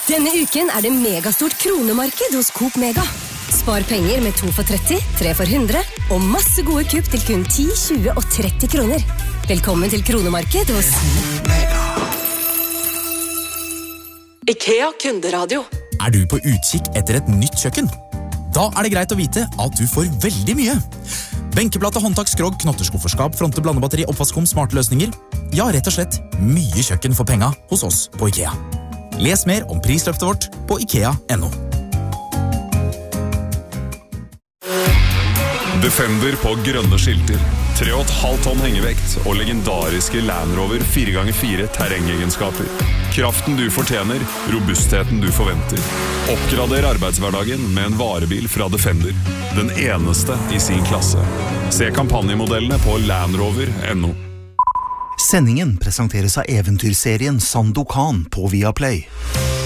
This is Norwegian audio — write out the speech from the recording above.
Denne uken det megastort kronemarked hos Coop Mega. Spar penger med 2 for 30, 3 for 100 og masse gode kupp til kun 10, 20 og 30 kroner. Velkommen til kronemarked hos Mega. IKEA kunderadio. Du på utkikk etter et nytt kjøkken? Da det greit å vite at du får veldig mye. Benkeplate, håndtak, skrog, knotterskufferskap, fronte, blandebatteri, oppvaskkom, smarte løsninger. Ja, rett og slett mye kjøkken for penga hos oss på IKEA. Les mer om prisløftet vårt på IKEA.no. Defender på grønne skilter, 3,5 tonn hengevekt og legendariske Land Rover 4x4 terrengegenskaper. Kraften du fortjener, robustheten du forventer. Oppgrader arbeidshverdagen med en varebil fra Defender. Den eneste i sin klasse. Se kampanjemodellene på landrover.no. Sendingen presenteres av eventyrserien Sandokan på Viaplay.